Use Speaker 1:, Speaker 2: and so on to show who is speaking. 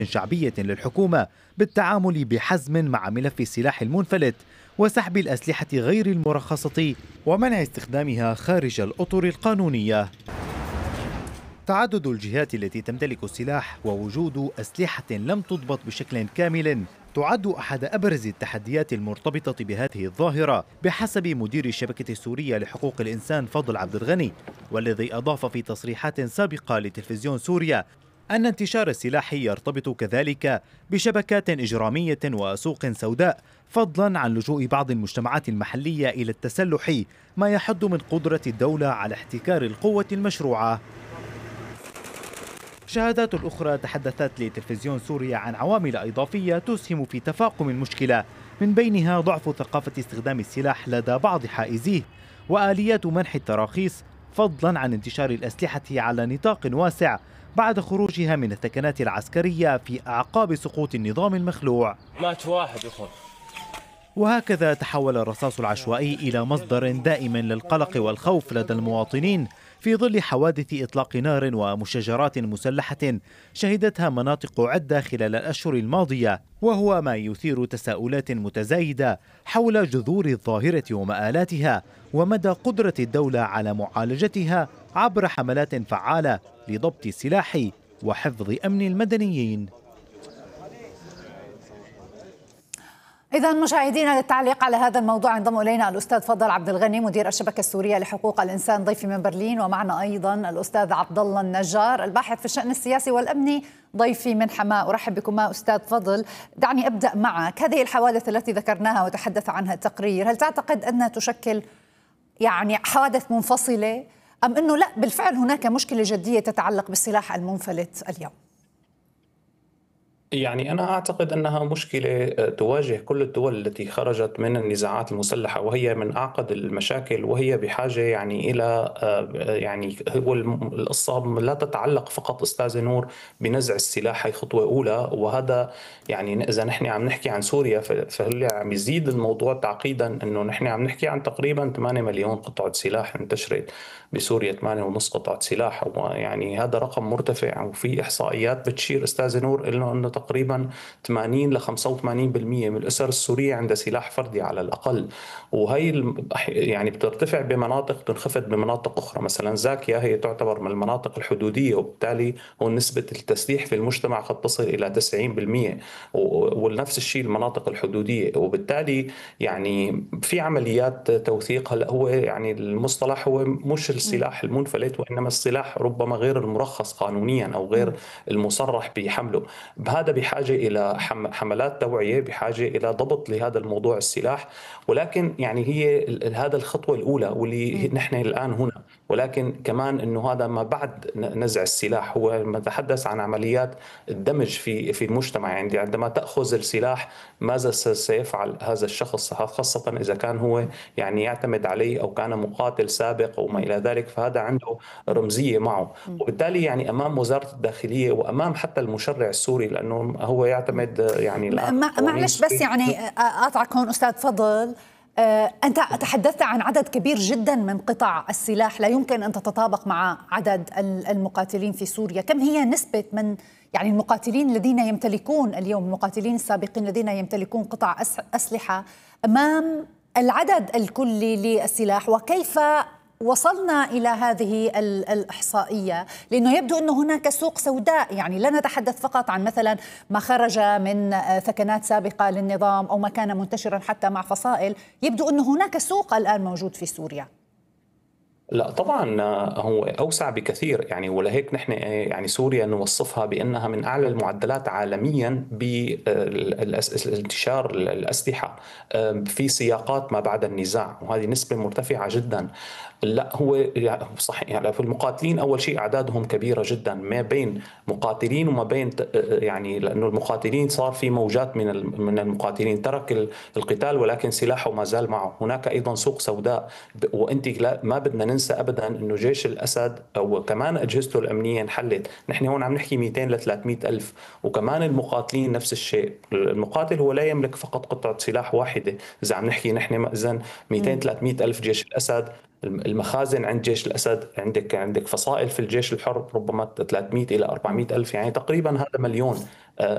Speaker 1: شعبية للحكومة بالتعامل بحزم مع ملف السلاح المنفلت وسحب الأسلحة غير المرخصة ومنع استخدامها خارج الأطر القانونية. تعدد الجهات التي تمتلك السلاح ووجود أسلحة لم تضبط بشكل كامل تعد أحد أبرز التحديات المرتبطة بهذه الظاهرة بحسب مدير الشبكة السورية لحقوق الإنسان فضل عبد الغني، والذي أضاف في تصريحات سابقة لتلفزيون سوريا أن انتشار السلاح يرتبط كذلك بشبكات إجرامية وسوق سوداء، فضلا عن لجوء بعض المجتمعات المحلية إلى التسلح، ما يحد من قدرة الدولة على احتكار القوة المشروعة. شهادات أخرى تحدثت لتلفزيون سوريا عن عوامل إضافية تسهم في تفاقم المشكلة، من بينها ضعف ثقافة استخدام السلاح لدى بعض حائزيه وآليات منح التراخيص، فضلا عن انتشار الأسلحة على نطاق واسع بعد خروجها من الثكنات العسكرية في أعقاب سقوط النظام المخلوع.
Speaker 2: مات واحد يخون.
Speaker 1: وهكذا تحول الرصاص العشوائي إلى مصدر دائم للقلق والخوف لدى المواطنين في ظل حوادث إطلاق نار ومشاجرات مسلحة شهدتها مناطق عدة خلال الأشهر الماضية، وهو ما يثير تساؤلات متزايدة حول جذور الظاهرة ومآلاتها ومدى قدرة الدولة على معالجتها عبر حملات فعالة لضبط السلاح وحفظ أمن المدنيين.
Speaker 3: إذا مشاهدينا، للتعليق على هذا الموضوع ينضم إلينا الأستاذ فضل عبد الغني مدير الشبكة السورية لحقوق الإنسان ضيفي من برلين، ومعنا أيضا الأستاذ عبد الله النجار الباحث في الشأن السياسي والأمني ضيفي من حماة. أرحب بكما أستاذ فضل. دعني أبدأ معك. هذه الحوادث التي ذكرناها وتحدث عنها التقرير، هل تعتقد أنها تشكل حوادث منفصلة، أم أنه لا بالفعل هناك مشكلة جدية تتعلق بالسلاح المنفلت اليوم؟
Speaker 4: أنا أعتقد أنها مشكلة تواجه كل الدول التي خرجت من النزاعات المسلحة، وهي من أعقد المشاكل، وهي بحاجة إلى هو القصة لا تتعلق فقط أستاذ نور بنزع السلاح، هي خطوة أولى، وهذا إذا نحن عم نحكي عن سوريا فهل عم يزيد الموضوع تعقيدا، أنه نحن عم نحكي عن تقريبا 8 مليون قطعة سلاح انتشرت بسوريا، 8.5 قطعة سلاح، هذا رقم مرتفع، وفي إحصائيات بتشير أستاذ نور أنه تقريبا 80 ل 85% من الأسر السورية عندها سلاح فردي على الأقل، وهي بترتفع بمناطق تنخفض بمناطق أخرى. مثلا زاكيا هي تعتبر من المناطق الحدودية، وبالتالي هو نسبة التسليح في المجتمع قد تصل إلى 90%، ونفس الشيء المناطق الحدودية، وبالتالي في عمليات توثيق. هلا هو المصطلح هو مش السلاح المنفلت، وإنما السلاح ربما غير المرخص قانونيا أو غير المصرح بحمله. هذا بحاجة إلى حملات توعية، بحاجة إلى ضبط لهذا الموضوع السلاح، ولكن هي هذا الخطوة الأولى واللي نحن الآن هنا، ولكن كمان أنه هذا ما بعد نزع السلاح، هو نتحدث عن عمليات الدمج في المجتمع. عندما تأخذ السلاح ماذا سيفعل هذا الشخص، خاصة إذا كان هو يعتمد عليه أو كان مقاتل سابق وما إلى ذلك، فهذا عنده رمزية معه، وبالتالي أمام وزارة الداخلية وأمام حتى المشرع السوري، لأنه هو يعتمد
Speaker 3: معلش بس أقطعك هون أستاذ فضل. أنت تحدثت عن عدد كبير جدا من قطع السلاح لا يمكن أن تتطابق مع عدد المقاتلين في سوريا. كم هي نسبة من المقاتلين الذين يمتلكون اليوم، المقاتلين السابقين الذين يمتلكون قطع أسلحة أمام العدد الكلي للسلاح، وكيف وصلنا إلى هذه الإحصائية؟ لأنه يبدو أن هناك سوق سوداء، لا نتحدث فقط عن مثلا ما خرج من ثكنات سابقة للنظام أو ما كان منتشرا حتى مع فصائل، يبدو أن هناك سوق الآن موجود في سوريا.
Speaker 4: لا طبعا هو أوسع بكثير، ولهيك نحن سوريا نوصفها بأنها من أعلى المعدلات عالميا بانتشار الأسلحة في سياقات ما بعد النزاع، وهذه نسبة مرتفعة جدا. لا هو صحيح، في المقاتلين أول شيء أعدادهم كبيرة جدا، ما بين مقاتلين وما بين لأنه المقاتلين صار في موجات من المقاتلين ترك القتال ولكن سلاحه ما زال معه. هناك أيضا سوق سوداء، وأنت ما بدنا ننسى أبدا أنه جيش الأسد أو كمان أجهزته الأمنية انحلت. نحن هون عم نحكي 200 ل 300 ألف، وكمان المقاتلين نفس الشيء. المقاتل هو لا يملك فقط قطعة سلاح واحدة، إذا عم نحكي نحن إذن 200 300 ألف جيش الأسد. المخازن عند جيش الأسد، عندك فصائل في الجيش الحر ربما 300 إلى 400 ألف، تقريبا هذا مليون.